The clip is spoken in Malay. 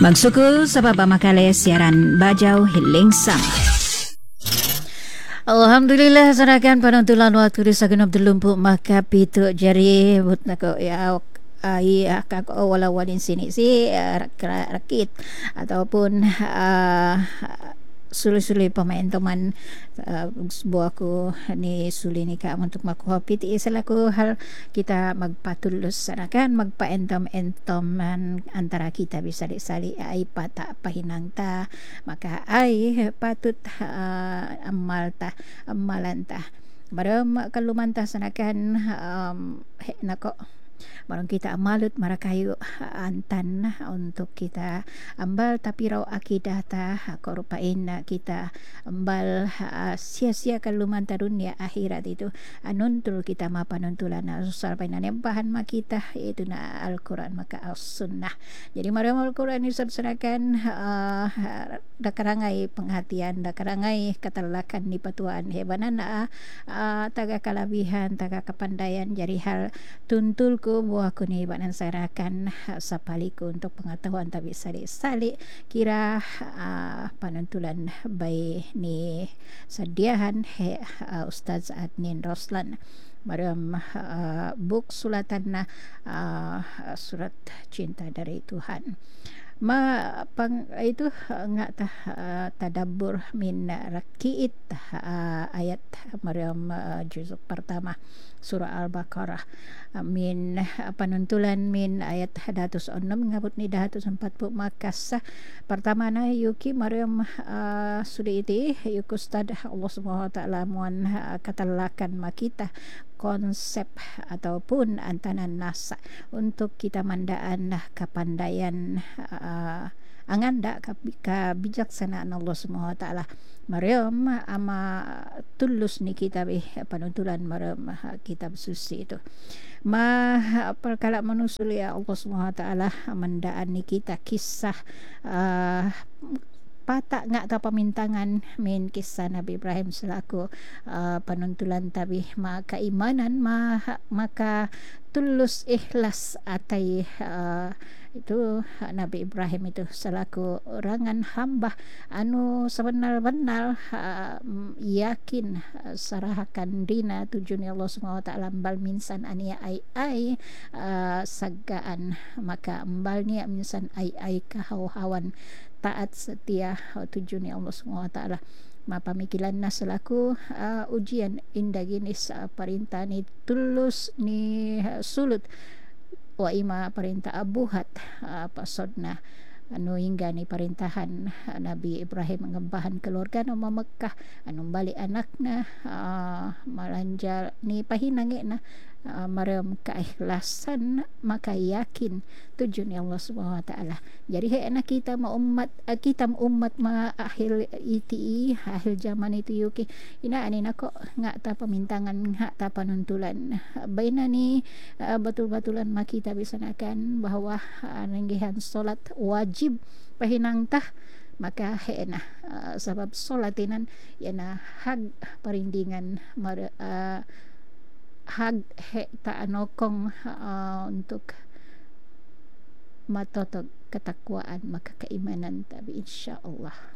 Magsuko sa papamakali siaran Bajau Hiling Sama. Alhamdulillah sarakan panontulan waktu di sagun Abdul Lumpu maka pitu jari but nako ya ai akak wala-walin sini si rakit ataupun suli-suli pemain teman sebuah ko ni suli ni ka untuk makuhapi ti selaku hal kita magpatulus sanakan magpaentom-entoman antara kita bisa disali ai pata pahinang ta maka ai patut amalan ta baram kalumanta sanakan nako barang kita amalut marakayu antan untuk kita ambal tapi raw akidah ta korupain kita ambal sia-sia kalumanta dunia akhirat itu anuntul kita mapanuntulan sampai bahan makita itu na Al-Quran maka as-sunnah. Jadi maram Al-Quran disabsanakan dakarangai penghatian dakarangai katalakan ni patuan hebanana taga kalabihan taga kepandaian jadi hal tuntul ko buah ko ni banan sarakan sapaliku untuk pengetahuan tapi salik kira panuntulan bay ni sediahan Ustaz Adnin Roslan maram buk sulatan surat cinta dari Tuhan itu ngak tadabbur min rakiit ayat maram juzuk pertama surah Al-Baqarah min panuntulan min ayat 106 ngabut ni 140 makas pertama na yuki maram sudi iti yuk Ustaz Allah Subhanahu wa taala muan katalakan makita konsep ataupun antanan nas untuk kita mandaan kepandaian anganda kebijaksanaan Allah Subhanahu wa taala mariam ama tulus ni kita panuntulan mariam kitab suci itu perkala manusuli Allah Subhanahu wa taala mandaan ni kita kisah patak ngak ta pamintangan min kisah Nabi Ibrahim selaku panuntulan tabi maka imanan maka tulus ikhlas atai itu Nabi Ibrahim itu selaku orangan hamba anu sebenar-benar yakin sarahakan dina tujuan Allah Subhanahu wa taala bal minsan ania ai sagaan maka ambalnya minsan ai kahau-hawan taat setia tujuan Allah Subhanahu wa taala mapamikilan na selaku ujian indaginis perintah ni tulus ni sulut wa ima perintah abuhat pasodna anu hingga ni perintahan Nabi Ibrahim mengembahan keluarga no Mekah anu balik anakna malanja ni pahinange na maram keikhlasan maka yakin tujuan Allah Subhanahu wa taala. Jadi anak kita umat ma akhir iti akhir zaman itu yuki ina ani nako ngak ta pemintangan ngak ta panuntulan baina ni betul-betulan ma kita bisanakan bahwa nanggihan solat wajib pahinang tah maka hena sebab solatinan yana hak perindingan hag ta anokong untuk matotok ketakwaan maka keimanan tabi insyaallah.